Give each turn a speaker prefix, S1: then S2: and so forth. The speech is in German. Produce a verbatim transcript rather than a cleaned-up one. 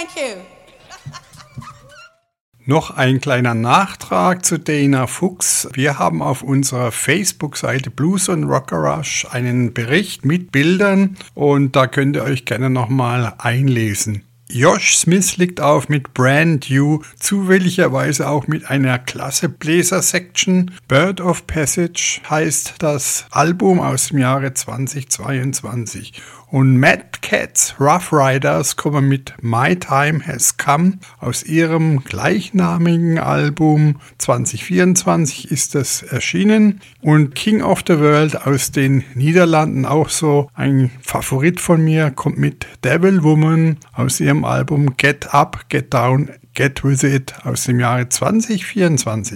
S1: Thank you.
S2: Noch ein kleiner Nachtrag zu Dana Fuchs. Wir haben auf unserer Facebook-Seite Blues und Rocker Rush einen Bericht mit Bildern und da könnt ihr euch gerne nochmal einlesen. Josh Smith liegt auf mit Brand New, zufälligerweise auch mit einer klasse Bläser-Section. Bird of Passage heißt das Album aus dem Jahre zweitausendzweiundzwanzig. Und Mad Cats Rough Riders kommen mit My Time Has Come aus ihrem gleichnamigen Album. zwanzig vierundzwanzig ist das erschienen. Und King of the World aus den Niederlanden, auch so ein Favorit von mir, kommt mit Devil Woman aus ihrem Album Get Up, Get Down, Get With It aus dem Jahre zwanzig vierundzwanzig.